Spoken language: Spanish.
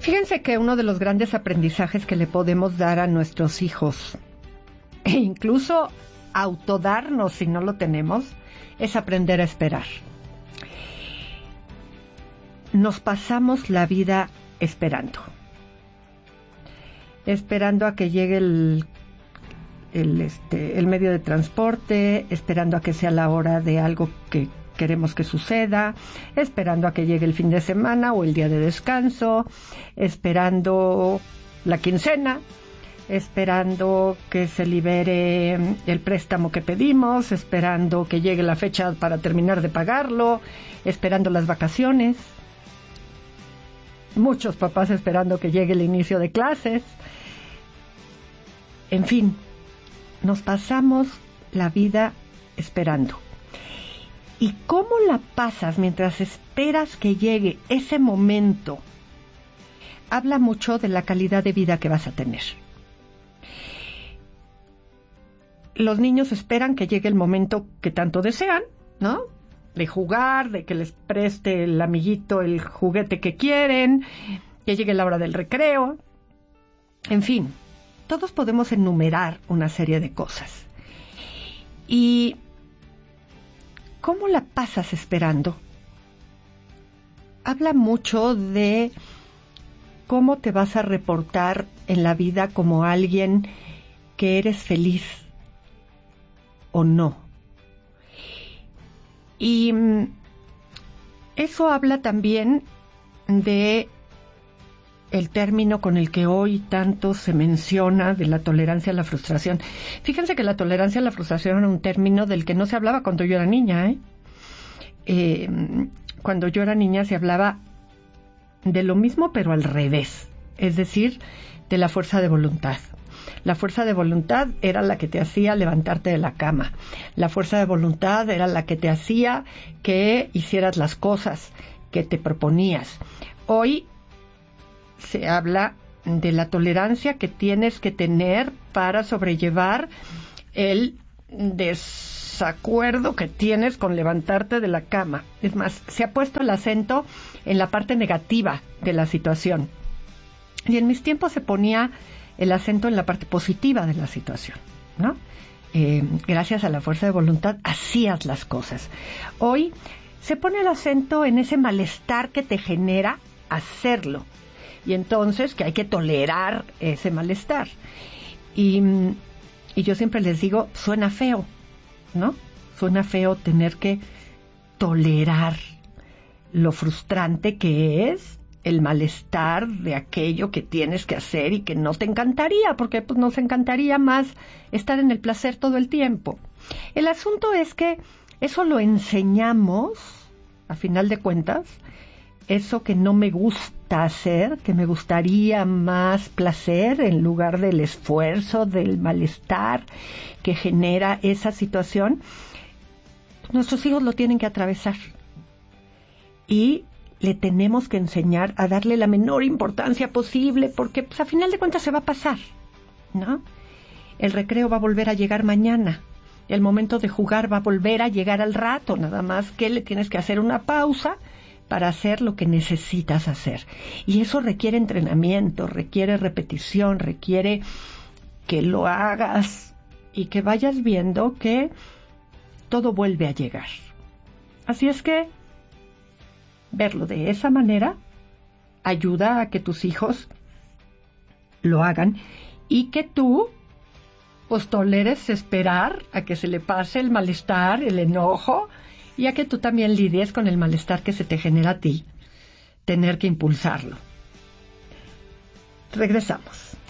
Fíjense que uno de los grandes aprendizajes que le podemos dar a nuestros hijos, e incluso autodarnos si no lo tenemos, es aprender a esperar. Nos pasamos la vida esperando a que llegue el medio de transporte, esperando a que sea la hora de algo que queremos que suceda, esperando a que llegue el fin de semana o el día de descanso, esperando la quincena, esperando que se libere el préstamo que pedimos, esperando que llegue la fecha para terminar de pagarlo, esperando las vacaciones. Muchos papás esperando que llegue el inicio de clases. En fin, nos pasamos la vida esperando. ¿Y cómo la pasas mientras esperas que llegue ese momento? Habla mucho de la calidad de vida que vas a tener. Los niños esperan que llegue el momento que tanto desean, ¿no? De jugar, de que les preste el amiguito el juguete que quieren, que llegue la hora del recreo. En fin, todos podemos enumerar una serie de cosas. ¿Y cómo la pasas esperando? Habla mucho de cómo te vas a reportar en la vida como alguien que eres feliz o no. Y eso habla también de el término con el que hoy tanto se menciona de la tolerancia a la frustración. Fíjense que la tolerancia a la frustración era un término del que no se hablaba cuando yo era niña, Cuando yo era niña se hablaba de lo mismo pero al revés, es decir, de la fuerza de voluntad. La fuerza de voluntad era la que te hacía levantarte de la cama. La fuerza de voluntad era la que te hacía que hicieras las cosas que te proponías. Hoy se habla de la tolerancia que tienes que tener para sobrellevar el desacuerdo que tienes con levantarte de la cama. Es más, se ha puesto el acento en la parte negativa de la situación. Y en mis tiempos se ponía el acento en la parte positiva de la situación, ¿no? Gracias a la fuerza de voluntad hacías las cosas. Hoy se pone el acento en ese malestar que te genera hacerlo. Y entonces que hay que tolerar ese malestar. Y yo siempre les digo, suena feo, ¿no? Suena feo tener que tolerar lo frustrante que es el malestar de aquello que tienes que hacer y que no te encantaría, porque pues nos encantaría más estar en el placer todo el tiempo. El asunto es que eso lo enseñamos, a final de cuentas, eso que no me gusta hacer, que me gustaría más placer en lugar del esfuerzo, del malestar que genera esa situación, nuestros hijos lo tienen que atravesar. Y le tenemos que enseñar a darle la menor importancia posible, porque pues a final de cuentas se va a pasar, ¿no? El recreo va a volver a llegar mañana, el momento de jugar va a volver a llegar al rato, nada más que le tienes que hacer una pausa para hacer lo que necesitas hacer. Y eso requiere entrenamiento, requiere repetición, requiere que lo hagas y que vayas viendo que todo vuelve a llegar. Así es que verlo de esa manera ayuda a que tus hijos lo hagan y que tú pues toleres esperar a que se le pase el malestar, el enojo, y a que tú también lidies con el malestar que se te genera a ti, tener que impulsarlo. Regresamos.